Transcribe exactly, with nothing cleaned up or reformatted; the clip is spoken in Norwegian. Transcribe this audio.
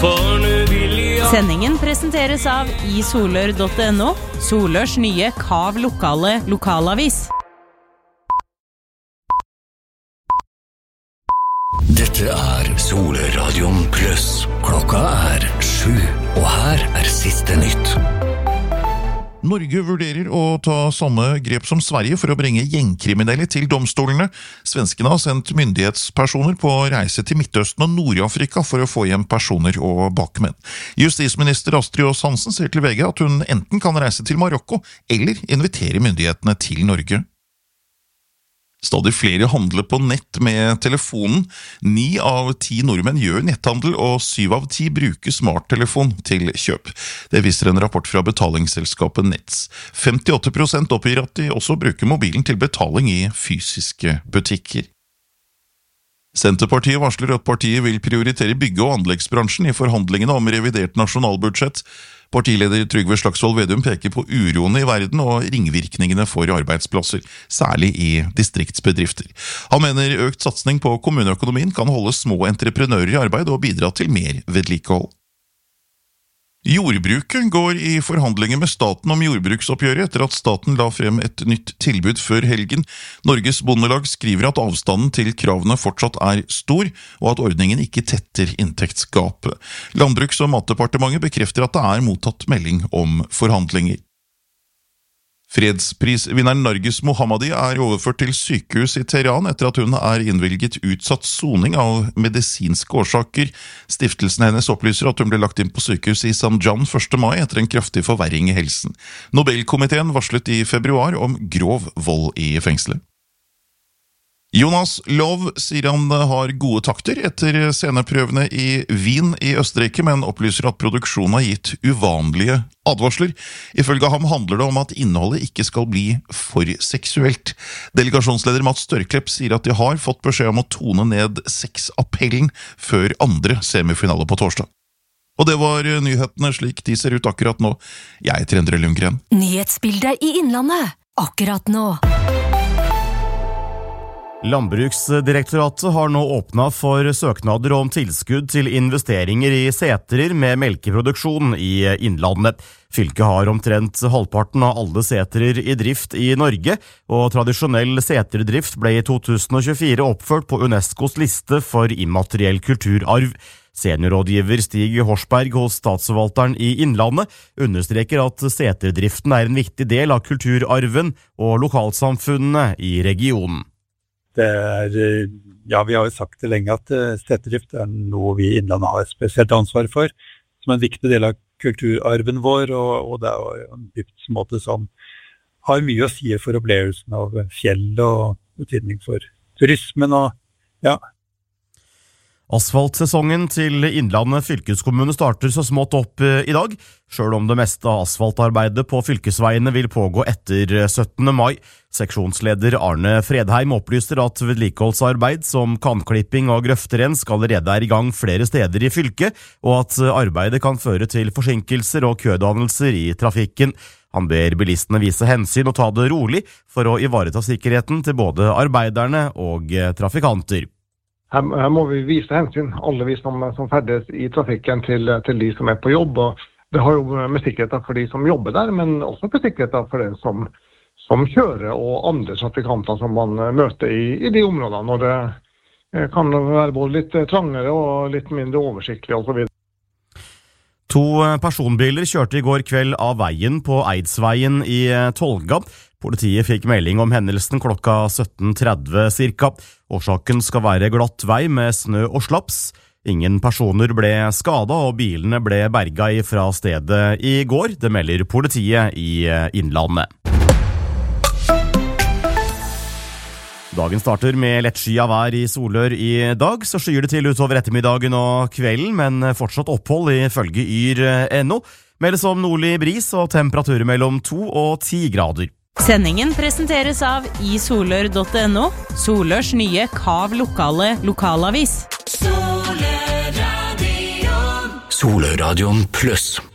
For nu vil jeg Sendingen presenteres av i solør punktum no, Solørs nye Kav lokale lokalavis. Dette er Solørradioen Plus. Klokka er sju, og her er siste nytt. Norge vurderer å ta samme grep som Sverige for å bringe gjengkriminelle til domstolene. Svenskene har sendt myndighetspersoner på reise til Midtøsten og Nord-Afrika for å få hjem personer og bakmenn. Justisminister Astrid Aas Hansen sier til V G at hun enten kan reise til Marokko eller invitere myndighetene til Norge. Stadig flere handler på nett med telefonen. Ni av ti nordmenn gjør netthandel, og syv av ti bruker smarttelefon til kjøp. Det viser en rapport fra betalingsselskapet Nets. femtiåtte prosent oppgir at de også bruker mobilen til betaling i fysiske butikker. Senterpartiet varsler at partiet vil prioritere bygge- og anleggsbransjen i forhandlingene om revidert nasjonalbudsjett. Partileder Trygve Slagsvold Vedum peker på uroen i verden og ringvirkningene for arbeidsplasser, særlig i distriktsbedrifter. Han mener økt satsning på kommuneøkonomien kan holde små entreprenører i arbeid og bidra til mer vedlikehold. Jordbruket går i forhandlinger med staten om jordbruksoppgjøret etter at staten la frem et nytt tilbud før helgen. Norges Bondelag skriver at avstanden til kravene fortsatt er stor, og at ordningen ikke tetter inntektsgapet. Landbruks- og matdepartementet bekrefter at det er mottatt melding om forhandlinger. Fredsprisvinneren Nargis Mohammadi er overført til sykehus i Teheran etter at hun er innvilget utsatt soning av medisinske årsaker. Stiftelsen hennes opplyser at hun ble lagt inn på sykehus i Zanjan første mai etter en kraftig forverring i helsen. Nobelkomiteen varslet i februar om grov vold i fengselet. Jonas Lov sier han har gode takter etter sceneprøvene i Wien i Østerrike, men opplyser at produksjonen har gitt uvanlige advarsler. Ifølge ham handler det om at innholdet ikke skal bli for seksuelt. Delegasjonsleder Mats Størklepp sier at de har fått beskjed om å tone ned sexappellen før andre semifinale på torsdag. Og det var nyhetene slik de ser ut akkurat nå. Jeg heter Endre Lundgren. Nyhetsbildet i Innlandet, akkurat nå. Landbruksdirektoratet har nå åpnet for søknader om tilskudd til investeringer i setrer med melkeproduksjon i Innlandet. Fylket har omtrent halvparten av alle setrer i drift i Norge, og tradisjonell seterdrift ble i to tusen og tjuefire oppført på UNESCOs liste for immateriell kulturarv. Seniorrådgiver Stig Horsberg hos Statsforvalteren i Innlandet understreker at seterdriften er en viktig del av kulturarven og lokalsamfunnene i regionen. Det er, ja, vi har jo sagt det lenge at seterdrift er noe vi i Innlandet har et spesielt ansvar for, som en viktig del av kulturarven vår, og, og det er jo en driftsmåte som har mye å si for opplevelsen av fjell og betydning for turismen og, ja. Asfaltsesongen til Innlandet fylkeskommune starter så smått opp i dag, selv om det meste av asfaltarbeidet på fylkesveiene vil pågå etter syttende mai. Seksjonsleder Arne Fredheim opplyser at vedlikeholdsarbeid som kantklipping og grøfterensk allerede er i gang flere steder i fylket, og at arbeidet kan føre til forsinkelser og kødannelser i trafikken. Han ber bilistene vise hensyn og ta det rolig for å ivareta sikkerheten til både arbeiderne og trafikanter. Her, her må vi vise hensyn, alle vi som, som ferdes i trafikken til, til de som er på jobb. Og det har jo med sikkerheten for de som jobber der, men også med sikkerheten for den som, som kjører og andre trafikanter som man møter i, i de områdene. Når det kan være både litt trangere og litt mindre oversiktlig og så videre. To personbiler kjørte i går kveld av veien på Eidsveien i Tolga. Politiet fikk melding om hendelsen klokka sytten tretti cirka. Årsaken skal være glatt vei med snø og slaps. Ingen personer ble skadet, og bilene ble berget fra stedet i går. Det melder politiet i Innlandet. Dagen starter med lettskyet vær i Solør i dag, så skyer det til utover ettermiddagen og kvelden, men fortsatt opphold ifølge yr punktum no. Meldes om nordlig bris og temperaturer mellom to og ti grader. Sendingen presenteres av i solør punktum no, Solørs nye Kav lokale lokalavis. Solørradioen Solørradioen Plus.